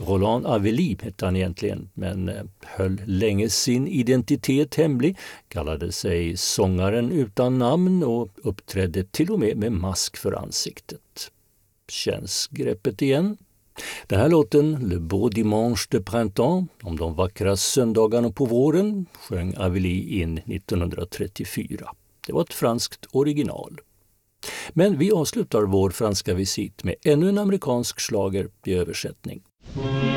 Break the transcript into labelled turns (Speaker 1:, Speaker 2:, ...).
Speaker 1: Roland Avélie hette han egentligen, men höll länge sin identitet hemlig, kallade sig sångaren utan namn och uppträdde till och med mask för ansiktet. Känns greppet igen? Den här låten, Le beau dimanche de printemps, om de vackra söndagarna på våren, sjöng Avélie in 1934. Det var ett franskt original. Men vi avslutar vår franska visit med ännu en amerikansk schlager i översättning.